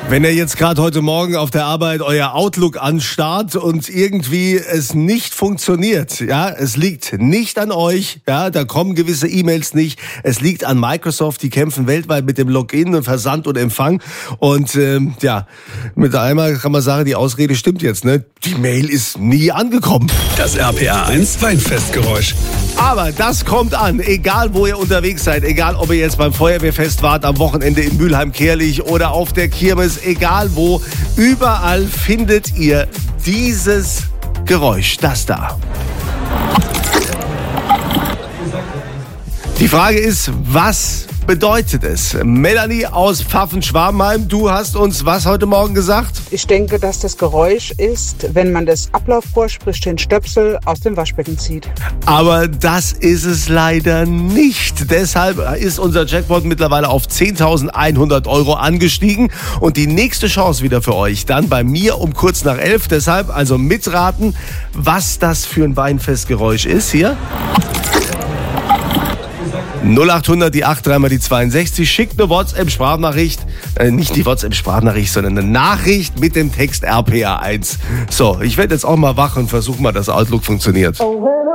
Wenn ihr jetzt gerade heute Morgen auf der Arbeit euer Outlook anstarrt und irgendwie es nicht funktioniert, ja, es liegt nicht an euch, ja, da kommen gewisse E-Mails nicht, es liegt an Microsoft, die kämpfen weltweit mit dem Login und Versand und Empfang und ja, mit einmal kann man sagen, die Ausrede stimmt jetzt, ne? Die Mail ist nie angekommen. Das RPA1 Weinfestgeräusch. Aber das kommt an, egal wo ihr unterwegs seid, egal ob ihr jetzt beim Feuerwehrfest wart, am Wochenende in Mülheim-Kärlich oder auf der Kirmes, egal wo, überall findet ihr dieses Geräusch, das da. Die Frage ist, was bedeutet es? Melanie aus Pfaffen-Schwabenheim, du hast uns was heute Morgen gesagt? Ich denke, dass das Geräusch ist, wenn man das Ablaufrohr, sprich den Stöpsel, aus dem Waschbecken zieht. Aber das ist es leider nicht. Deshalb ist unser Jackpot mittlerweile auf 10.100 € angestiegen. Und die nächste Chance wieder für euch dann bei mir um kurz nach 11. Deshalb also mitraten, was das für ein Weinfestgeräusch ist hier. 0800 die 8 3 mal die 62, schickt eine WhatsApp-Sprachnachricht, nicht die WhatsApp-Sprachnachricht, sondern eine Nachricht mit dem Text RPA1. So, ich werde jetzt auch mal wach und versuche mal, dass Outlook funktioniert.